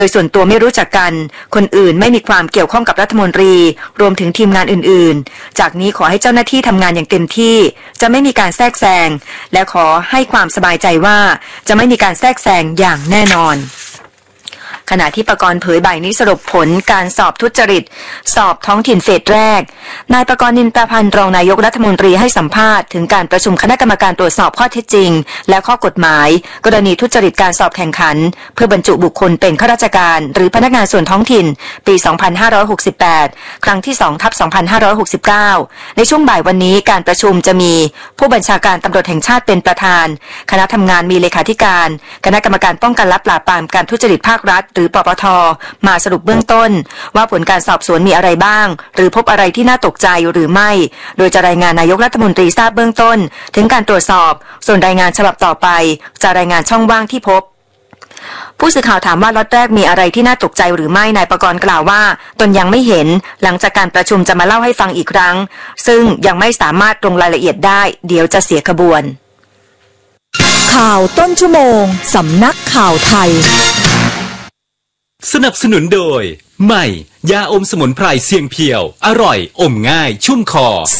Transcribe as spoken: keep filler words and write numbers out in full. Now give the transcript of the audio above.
โดยส่วนตัวไม่รู้จักกันคนอื่นไม่มีความเกี่ยวข้องกับรัฐมนตรีรวมถึงทีมงานอื่นๆจากนี้ขอให้เจ้าหน้าที่ทำงานอย่างเต็มที่จะไม่มีการแทรกแซงและขอให้ความสบายใจว่าจะไม่มีการแทรกแซงอย่างแน่นอนขณะที่ประกรณ์เผยบ่ายนี้สรุปผลการสอบทุจริตสอบท้องถิ่นเฟสแรกนายประกรณ์นินตพันธ์รองนายกรัฐมนตรีให้สัมภาษณ์ถึงการประชุมคณะกรรมการตรวจสอบข้อเท็จจริงและข้อกฎหมายกรณีทุจริตการสอบแข่งขันเพื่อบรรจุบุคคลเป็นข้าราชการหรือพนักงานส่วนท้องถิ่นปีสองพันห้าร้อยหกสิบแปดครั้งที่ สองทับสองพันห้าร้อยหกสิบเก้า ในช่วงบ่ายวันนี้การประชุมจะมีผู้บัญชาการตำรวจแห่งชาติเป็นประธานคณะทำงานมีเลขาธิการคณะกรรมการป้องกันและปราบปรามการทุจริตภาครัฐหรือปปท.มาสรุปเบื้องต้นว่าผลการสอบสวนมีอะไรบ้างหรือพบอะไรที่น่าตกใจหรือไม่โดยจะรายงานนายกรัฐมนตรีทราบเบื้องต้นถึงการตรวจสอบส่วนรายงานฉบับต่อไปจะรายงานช่องว่างที่พบผู้สื่อข่าวถามว่าล็อตแรกมีอะไรที่น่าตกใจหรือไม่นายประกรณ์กล่าวว่าตนยังไม่เห็นหลังจากการประชุมจะมาเล่าให้ฟังอีกครั้งซึ่งยังไม่สามารถลงรายละเอียดได้เดี๋ยวจะเสียขบวนข่าวต้นชั่วโมงสำนักข่าวไทยสนับสนุนโดยใหม่ยาอมสมุนไพรเสียงเพียวอร่อยอมง่ายชุ่มคอ